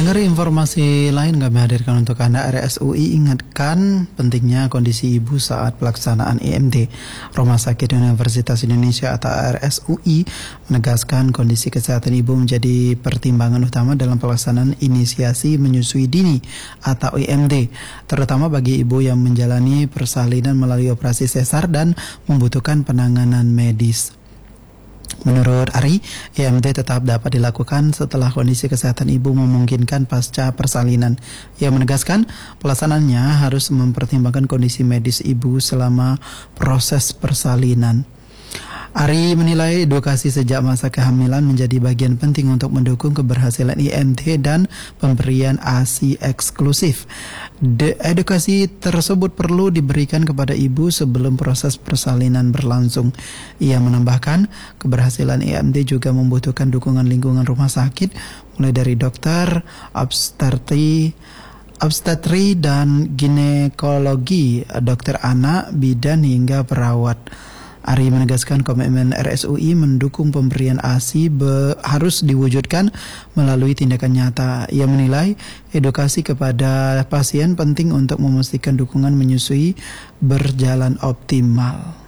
Pendengar, informasi lain kami hadirkan untuk Anda. RSUI ingatkan pentingnya kondisi ibu saat pelaksanaan IMD. Rumah Sakit Universitas Indonesia atau RSUI menegaskan kondisi kesehatan ibu menjadi pertimbangan utama dalam pelaksanaan inisiasi menyusui dini atau IMD, terutama bagi ibu yang menjalani persalinan melalui operasi sesar dan membutuhkan penanganan medis. Menurut Ari, IMD tetap dapat dilakukan setelah kondisi kesehatan ibu memungkinkan pasca persalinan. Ia menegaskan pelaksanaannya harus mempertimbangkan kondisi medis ibu selama proses persalinan. Ari menilai edukasi sejak masa kehamilan menjadi bagian penting untuk mendukung keberhasilan IMD dan pemberian ASI eksklusif. Edukasi tersebut perlu diberikan kepada ibu sebelum proses persalinan berlangsung. Ia menambahkan, keberhasilan IMD juga membutuhkan dukungan lingkungan rumah sakit, mulai dari dokter, obstetri dan ginekologi, dokter anak, bidan hingga perawat. Ari menegaskan komitmen RSUI mendukung pemberian ASI harus diwujudkan melalui tindakan nyata. Ia menilai edukasi kepada pasien penting untuk memastikan dukungan menyusui berjalan optimal.